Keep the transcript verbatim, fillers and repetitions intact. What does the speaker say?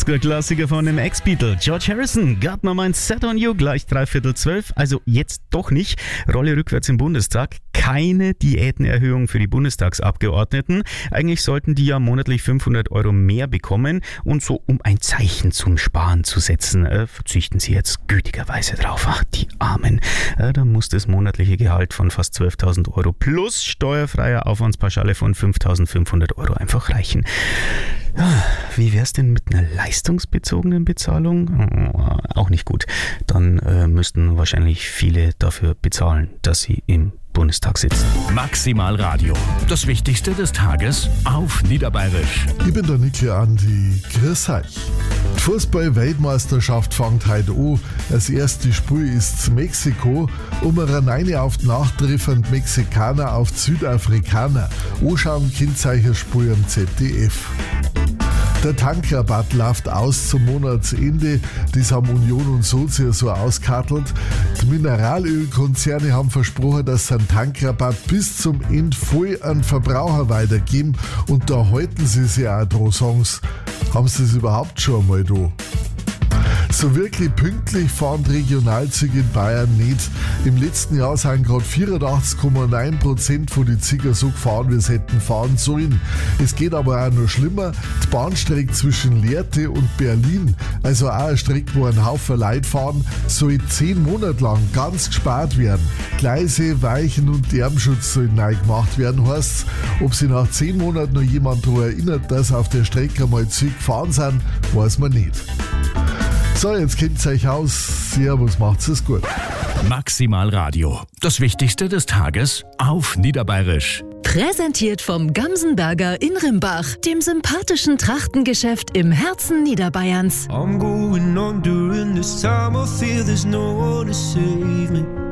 achtziger-Klassiker von dem Ex-Beatle George Harrison. Got My Mind Set on You, gleich dreiviertel zwölf. Also jetzt doch nicht. Rolle rückwärts im Bundestag. Keine Diätenerhöhung für die Bundestagsabgeordneten. Eigentlich sollten die ja monatlich fünfhundert Euro mehr bekommen. Und so, um ein Zeichen zum Sparen zu setzen, äh, verzichten sie jetzt gütigerweise drauf. Ach, die Armen. Äh, da muss das monatliche Gehalt von fast zwölftausend Euro plus steuerfreier Aufwandspauschale von fünftausendfünfhundert Euro einfach reichen. Ja, wie wär's denn mit einer leistungsbezogenen Bezahlung? Auch nicht gut. Dann äh, müssten wahrscheinlich viele dafür bezahlen, dass sie im Bundestag sitzen. Maximal Radio. Das Wichtigste des Tages auf Niederbayerisch. Ich bin der Niki Andi. Grüß euch. Die Fußball-Weltmeisterschaft fängt heute an. Das erste Spiel ist zu Mexiko. Um eine Reine auf die Nacht treffen die Mexikaner auf die Südafrikaner. Anschauen könnt ihr euch ein Spiel am Z D F. Der Tankrabatt läuft aus zum Monatsende. Das haben Union und Sozio so auskartelt. Die Mineralölkonzerne haben versprochen, dass sie einen Tankrabatt bis zum Ende voll an Verbraucher weitergeben. Und da halten sie sich auch dran, sagen sie. Haben sie das überhaupt schon einmal da? So wirklich pünktlich fahren die Regionalzüge in Bayern nicht. Im letzten Jahr sind gerade vierundachtzig Komma neun Prozent von den Zügen so gefahren, wie sie hätten fahren sollen. Es geht aber auch noch schlimmer. Die Bahnstrecke zwischen Lehrte und Berlin, also auch eine Strecke, wo ein Haufen Leute fahren, soll zehn Monate lang ganz gespart werden. Gleise, Weichen und Lärmschutz sollen neu gemacht werden, heißt. Ob sich nach zehn Monaten noch jemand daran erinnert, dass auf der Strecke mal Züge gefahren sind, weiß man nicht. So, jetzt kennt ihr euch aus. Servus, macht's es gut. Maximal Radio. Das Wichtigste des Tages auf Niederbayerisch. Präsentiert vom Gamsenberger in Rimbach, dem sympathischen Trachtengeschäft im Herzen Niederbayerns. I'm going on during this time. I feel there's no one to save me.